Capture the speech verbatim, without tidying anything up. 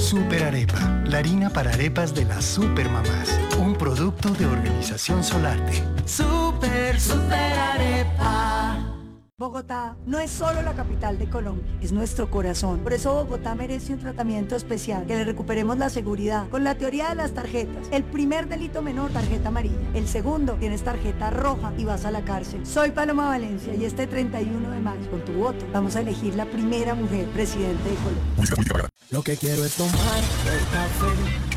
Super Arepa, la harina para arepas de las supermamás. Un producto de Organización Solarte. Super, super arepa. Bogotá no es solo la capital de Colombia, es nuestro corazón. Por eso Bogotá merece un tratamiento especial, que le recuperemos la seguridad con la teoría de las tarjetas. El primer delito menor, tarjeta amarilla. El segundo, tienes tarjeta roja y vas a la cárcel. Soy Paloma Valencia y este treinta y uno de mayo, con tu voto, vamos a elegir la primera mujer presidente de Colombia. Lo que quiero es tomar el café